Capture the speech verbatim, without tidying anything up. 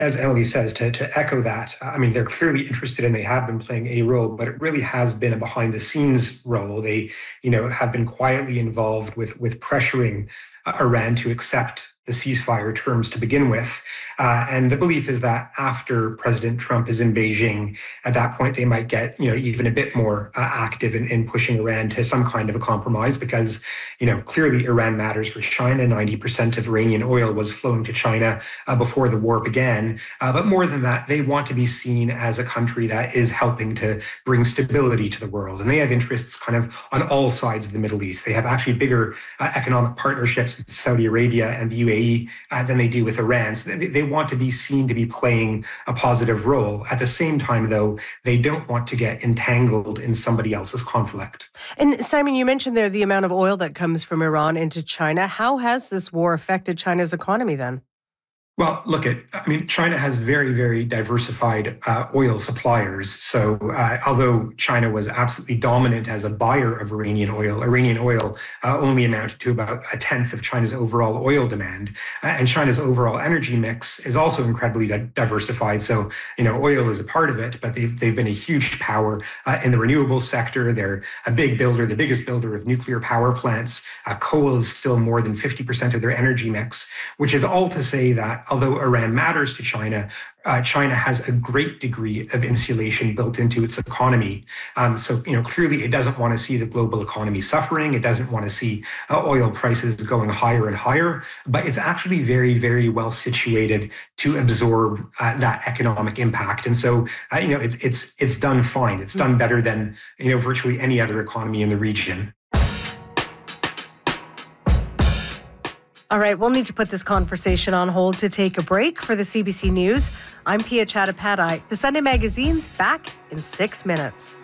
As Emily says, to, to echo that, I mean, they're clearly interested and they have been playing a role, but it really has been a behind the scenes role. They, you know, have been quietly involved with, with pressuring uh, Iran to accept the ceasefire terms to begin with. Uh, and the belief is that after President Trump is in Beijing, at that point, they might get, you know, even a bit more uh, active in, in pushing Iran to some kind of a compromise because, you know, clearly Iran matters for China. ninety percent of Iranian oil was flowing to China uh, before the war began. Uh, but more than that, they want to be seen as a country that is helping to bring stability to the world. And they have interests kind of on all sides of the Middle East. They have actually bigger uh, economic partnerships with Saudi Arabia and the U A E uh, than they do with Iran. So they, they want to be seen to be playing a positive role. At the same time, though, they don't want to get entangled in somebody else's conflict. And Simon, you mentioned there the amount of oil that comes from Iran into China. How has this war affected China's economy then? Well, look at, I mean, China has very, very diversified uh, oil suppliers. So uh, although China was absolutely dominant as a buyer of Iranian oil, Iranian oil uh, only amounted to about a tenth of China's overall oil demand. Uh, and China's overall energy mix is also incredibly di- diversified. So, you know, oil is a part of it, but they've, they've been a huge power uh, in the renewables sector. They're a big builder, the biggest builder of nuclear power plants. Uh, coal is still more than fifty percent of their energy mix, which is all to say that although Iran matters to China, uh, China has a great degree of insulation built into its economy. Um, so, you know, clearly it doesn't want to see the global economy suffering. It doesn't want to see uh, oil prices going higher and higher, but it's actually very, very well situated to absorb uh, that economic impact. And so, uh, you know, it's it's it's done fine. It's done better than, you know, virtually any other economy in the region. All right, we'll need to put this conversation on hold to take a break. For the C B C News, I'm Pia Chattopadhyay. The Sunday Magazine's back in six minutes.